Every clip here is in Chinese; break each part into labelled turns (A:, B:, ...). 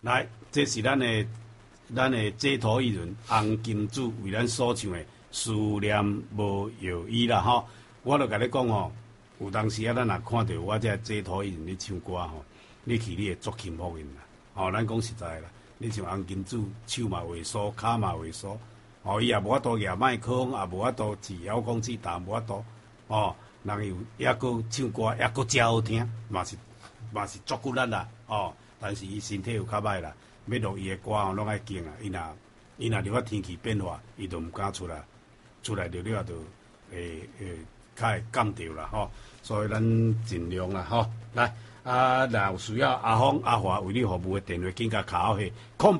A: 来，这是咱的街头艺人洪金主为咱所唱的《思念无药医》啦吼。我就甲你讲吼，有当时啊，咱若看到我这街头艺人咧唱歌吼，你去你会足幸福的啦。吼，咱讲实在啦，你像洪金主手嘛会缩，骹嘛会缩，伊也无法度举麦克风，也无法度持遥控器，但无法度人又抑阁唱歌，抑阁真好听，嘛是足够力啦。但是伊身体又较歹啦，要录伊的歌吼，拢爱惊啊。伊若了天气变化，伊就毋敢出来了了就较会感着啦吼。所以咱尽量啦吼。来若有需要阿芳阿华为你服务的电话，紧甲卡号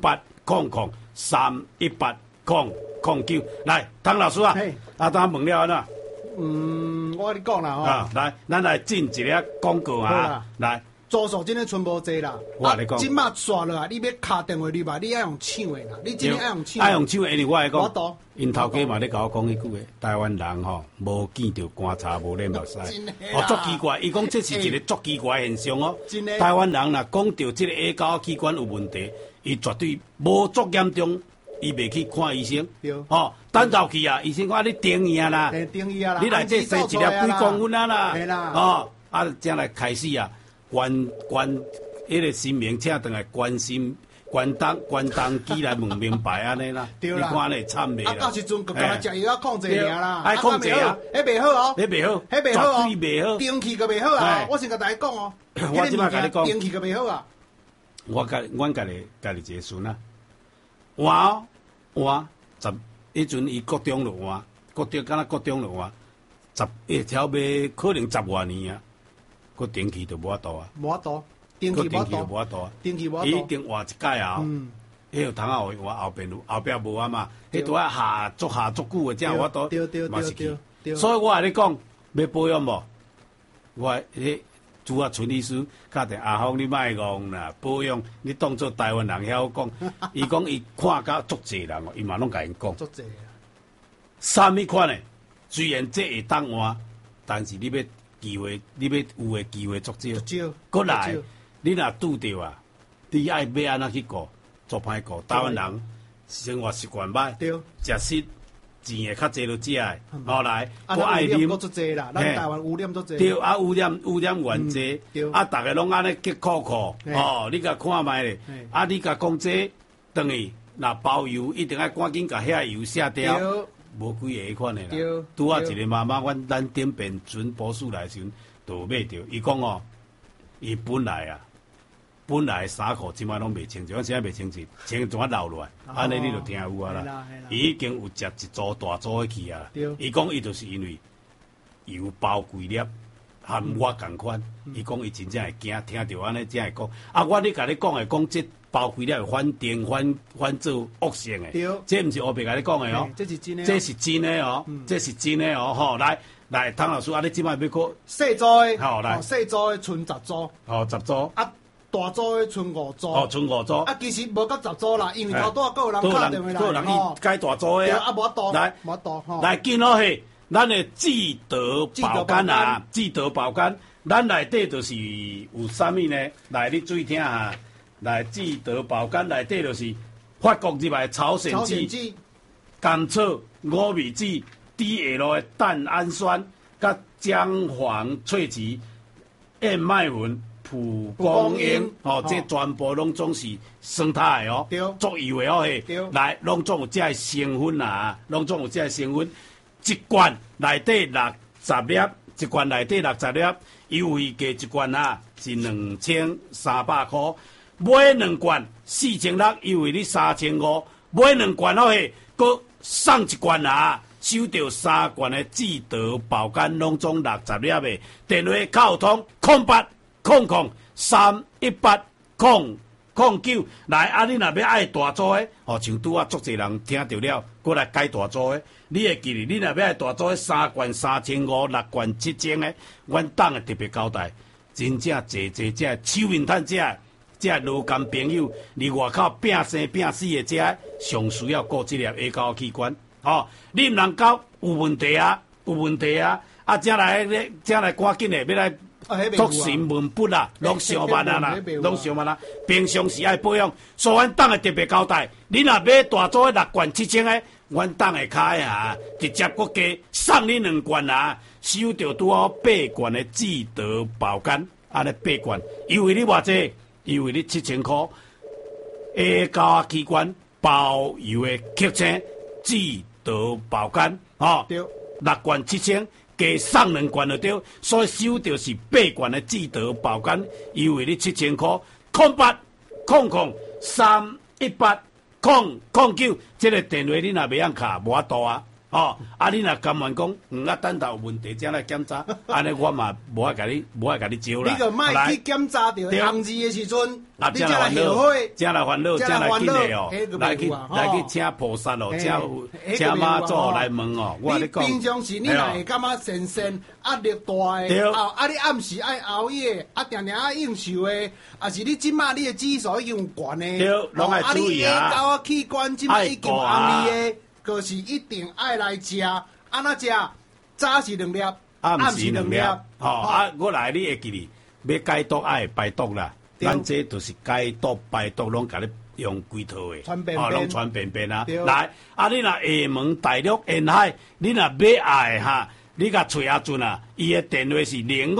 A: 0800318009。来，汤老师啊，当问了安怎？
B: 我跟你讲啦吼。
A: 来，咱来进一个广告啊，来。
B: 租宿真诶剩无济啦，即马刷落来，你要敲电话入来，你爱用抢诶啦，你真诶爱用抢。
A: 爱用抢，因为我来讲，因头家嘛咧甲我讲迄句话，台湾人吼无见着棺材无咧目屎，足奇怪。伊讲这是一个足奇怪现象哦。台湾人若讲着这个下骹器官有问题，伊绝对无足严重，伊袂去看医生。等到去啊，医生讲你定伊啊啦，你来这生一粒几公分啊啦，才来开始啊。迄个新名请倒来关东机来问明白安尼啦，你看咧惨袂啦？
B: 到时阵就干食药控制尔啦，
A: 爱控制啊，
B: 迄袂好哦，
A: 迄袂好，
B: 迄袂好哦，
A: 绝对袂好，
B: 定期个袂好啊！我先甲大家讲哦，
A: 我即摆甲你讲，
B: 定期个袂好啊。
A: 阮家己一个孙啊，换10，迄阵伊国中就换，国中就换，1条卖可能10多年啊。个定期就无法度啊，
B: 无法度，定期无
A: 法度啊，
B: 定期无法度。
A: 伊一定换一届啊，迄个通啊换后壁无啊嘛，迄拄啊下足久的，才有法度嘛是去。所以我甲你讲，要保养无，我拄啊陈医师敲定阿芳，你莫戆啦，保养你当做台湾人晓讲，伊讲伊看甲足济人哦，伊嘛拢甲因讲。足济啊！啥物款呢？虽然这会当换，但是你要有的机会足少，过来，你若拄着啊，你爱要安怎去顾，做歹顾。台湾人生活习惯歹，食食钱会较济就食的，后来我爱啉，
B: 咱台湾污染足济，
A: 对啊，污染原济，啊，逐个拢安尼急苦，你甲看卖咧，你甲讲这等于若包邮，一定爱赶紧甲遐油卸掉。无几个款的啦，拄啊一个妈妈，咱顶边准博士来时，就买着。伊讲哦，伊本来衫裤即摆拢袂穿，就现在袂穿穿，穿怎啊流落来？安尼你就听有啊啦。伊已经有食一组大组的去啊。伊讲伊就是因为油包几粒，含我共款。伊讲伊真正会惊，听着安尼才会讲。我咧甲你讲的讲这。包规了反电反做恶性的，这毋是黑白甲你讲的哦，这是真的哦，这是真的哦，吼，来，汤老师，你即摆要讲
B: 细组的，
A: 好来，
B: 细组的剩10组
A: ，10组，
B: 大组的剩5组，
A: 剩5组，
B: 其实无到10组啦，因为头拄还有人敲电话来，
A: 有人去改大组的
B: 无多，
A: 来，来，见好嘿，咱的记得保肝啊，记得保肝，咱内底就是有啥物呢？来，你注意听下。来，记得保肝内底就是法国入来朝鲜蓟、甘草、五味子、DL 的蛋氨酸、甲姜黄萃取、燕麦粉、蒲公英，这全部拢总是生态的哦，足油的哦嘿。来，拢总有这个成分啊，一罐内底60粒，一罐内底60粒，优惠价一罐啊是2300块。买2罐4600，优惠你3500；买2罐好嘿，佮送1罐啊，收到3罐的记得保肝拢总60粒的。电话靠通0800318009。来，你若要爱大组的，像拄啊足侪人听到了，过来改大组的，你会记哩？你若要爱大组的，3罐3500，6罐7000的，阮等会特别交代，真正这手面趁这劳工朋友，伫外口拼生拼死的，这上需要顾这粒下骹器官。你毋能够有问题啊，才来赶紧的要来作成文笔啦，拢上慢啊啦，拢上慢啊。平常时爱保养，所以阮党会特别交代，你若买大组的6罐7,000的，阮党会开啊，直接国家送你2罐啊，收到拄好8罐的智德保肝，安尼8罐，优惠你偌济？优惠你7000块。A 高器官包邮的客车智德保肝，吼，6罐7,000。加送2罐就对，所以收到是8罐的智德保肝，优惠你7000块。0800318009，这个电话你若袂晓卡，无法度啊。你若甘愿讲，等到有问题才来检查，安尼我嘛无爱甲你招啦。
B: 你个莫去检查着红字的时阵，你
A: 才来
B: 后悔，
A: 才来烦恼，才来紧的哦，来去请菩萨哦，请妈祖来问哦。我你讲，
B: 平常时你若会感觉神压力大的，你暗时爱熬夜，定定爱应酬的，啊是你即马你的指数已经有悬的，
A: 拢爱注意啊。
B: 到器官即马已经红利的。就是一定爱来食，安怎食？早是2粒，暗时2粒。
A: 我来你会记哩，要解毒爱排毒啦。咱这就是解毒排毒，拢甲你用几套的，拢传便便啊。来，你若下门大陆沿海，你若要爱哈，你甲找阿俊啊，伊的电话是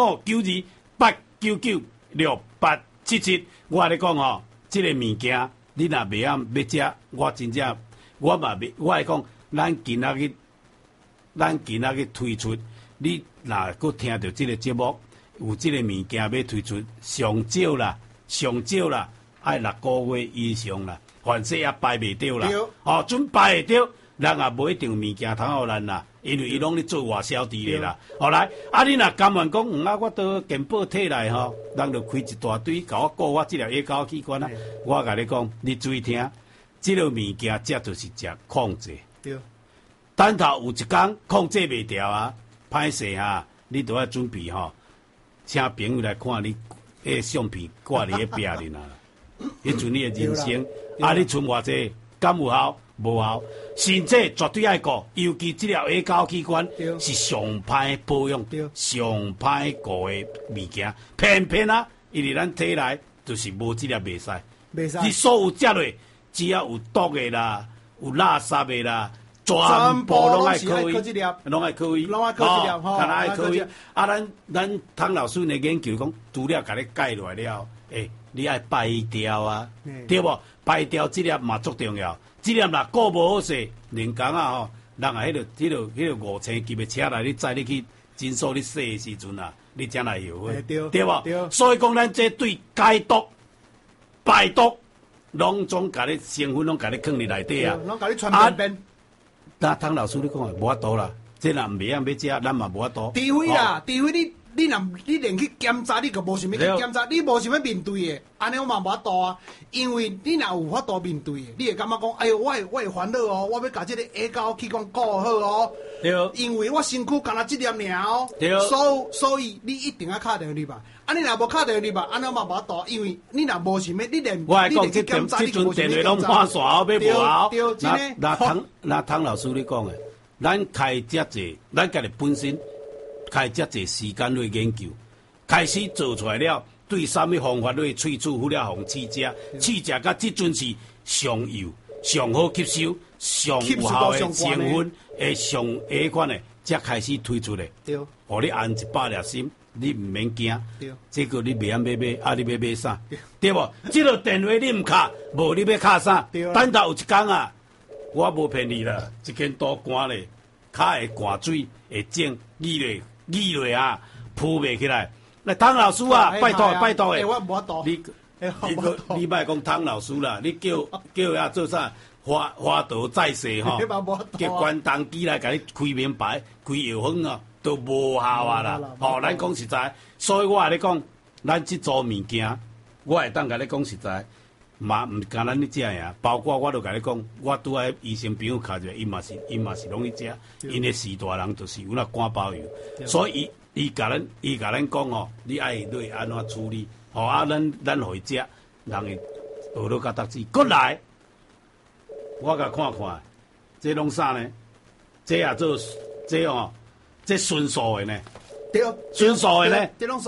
A: 0592996877。我跟你讲吼，这个物件你若袂晓要食，我真正。我会讲，咱今仔日推出，你若佫听到这个节目，有这个物件要推出，上少啦，爱6个月以上啦，凡说也排袂着啦。准排会着，咱也无一定物件通互咱啦，因为伊拢咧做外销的啦。后来，你若甘愿讲，我到健保体内吼，咱就开一大堆，甲我顾我这条A高器官啊。我甲你讲，你注意听。这个物件，这就是食控制。对。等头有一天控制袂掉啊，歹势哈，你都要准备吼，请朋友来看你迄相片挂伫迄壁里啦。迄阵你的人生，你存偌济，敢有效？无效。身体绝对爱顾，尤其这条 A 高器官是上歹保养、上歹顾的物件。偏啊，因为咱体内就是无这粒袂使。你所有食落。只要有毒的啦，有垃圾的啦，全部拢爱可以，拢爱可以，爱可以。咱汤老师的研究讲，除了甲你解落来了，你爱排掉啊，对不？排掉这粒嘛足重要，这粒若顾无好势，人工啊吼，人啊迄个5星级的车来，你载你去诊所你洗的时阵啊，你才来后悔，对不？所以讲，咱这对解毒、排毒。拢总甲你成分拢甲你放伫内底啊！
B: 拢甲你传遍。
A: 那汤老师你讲诶，无法度啦，这若毋袂晓要食，咱嘛无法度。
B: 除非啦，除非你连去检查，你就无想要去检查，你无想要面对诶，安尼我嘛无法度啊。因为你若有法度面对诶，你会感觉讲，哎哟，我会烦恼哦，我要甲这个 A 高器官顾好哦。对。因为我身躯干那这粒尔哦。对。所以你一定要敲电话入吧。你若无敲电话入吧，安尼嘛无法度，因为你若无想要，你连
A: 去检查，你就无想要检查。这阵电话拢满线，后尾无效。对，真诶。那汤老师你讲诶，咱开遮济，咱家己本身开遮济时间去研究，开始做出来了，对啥物方法去萃取了互试食，试食到即阵是上有、上好吸收、上有效诶成分，上下款诶，才开始推出来。对，互你安100粒心。你毋免惊，这个你袂晓买，你要买啥？对不？这个电话你毋敲，无你要敲啥？等到有一天啊，我无骗你啦，一间刀干咧，骹会灌水，会整淤落啊，扑袂起来。来，汤老师啊，拜托诶！
B: 我无度。
A: 你莫讲汤老师啦，你叫遐做啥？花道再世吼，叫关东机来甲你开明白，开药方啊。都无效啊啦！咱讲实在，所以我甲你讲，咱即组物件，我会当甲你讲实在，嘛毋干咱咧食呀。包括我都甲你讲，我拄爱医生朋友卡着，伊嘛是拢去食，因诶是大人就是有那肝包药，所以伊甲咱讲哦，你爱对安怎处理，咱互伊食，人会学到较达志。过来，我甲看看，这拢啥呢？这做这哦。这纯素的呢？对，纯素的呢？
B: 这拢素的。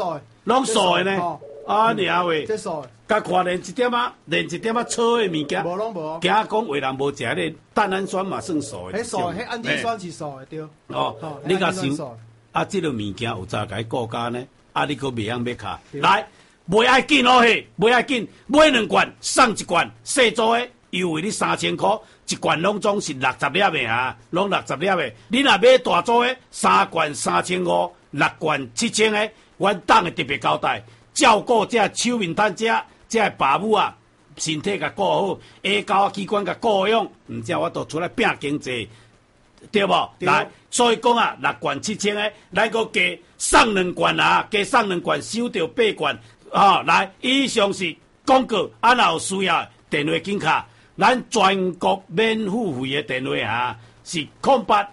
A: 拢素的呢。啊，尔喂，
B: 这素的。
A: 甲看连一点仔粗的物件，
B: 无拢无。
A: 惊讲为人无食咧，蛋氨酸嘛算素的。
B: 迄素，迄氨基酸是素的，对。
A: 哦，你甲想，啊，这个物件有早甲顾家呢，啊，你佫袂晓要卡，来，袂爱紧哦嘿，袂爱紧，买2罐送1罐，细组的优惠你3000块，一罐拢总是60粒的啊，拢60粒的。你若买大组的，3罐3500，6罐7000的，阮党的特别交代。照顾这手面摊这爸母啊，身体甲顾好，下交机关甲顾用，毋则我都出来拼经济，对无？来，所以讲啊，6罐7000的，咱个加送2罐啊，加送2罐，收到8罐啊！来，以上是广告，啊，若有需要电话紧卡，咱全国免付费的电话啊，是0800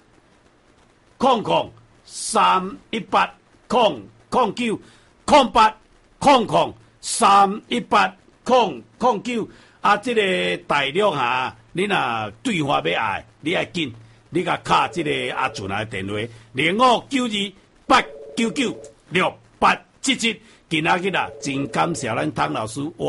A: 318 009 0800 318 啊，这个大陆哈，你若对话要爱，你爱紧，你甲卡这个阿俊的电话0592 899 6877，今仔日啊，真感谢咱汤老师。